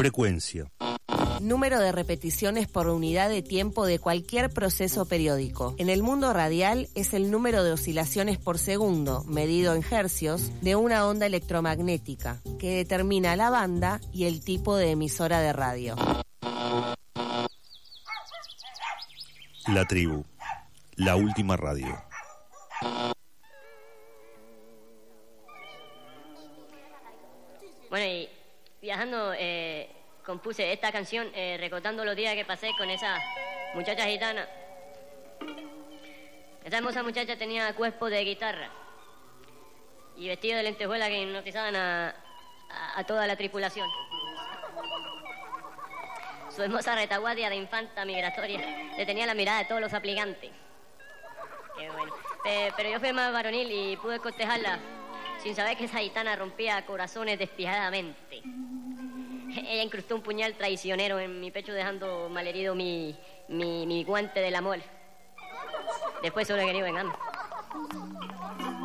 Frecuencia. Número de repeticiones por unidad de tiempo de cualquier proceso periódico. En el mundo radial es el número de oscilaciones por segundo, medido en hercios, de una onda electromagnética, que determina la banda y el tipo de emisora de radio. La tribu. La última radio. Bueno, y viajando, compuse esta canción recordando los días que pasé con esa muchacha gitana. Esa hermosa muchacha tenía cuerpo de guitarra y vestido de lentejuela que hipnotizaban a toda la tripulación. Su hermosa retaguardia de infanta migratoria le tenía la mirada de todos los aplicantes. Qué bueno. Pero yo fui más varonil y pude cortejarla sin saber que esa gitana rompía corazones despiadadamente. Ella incrustó un puñal traicionero en mi pecho dejando malherido mi guante del amor. Después solo he querido vengarme.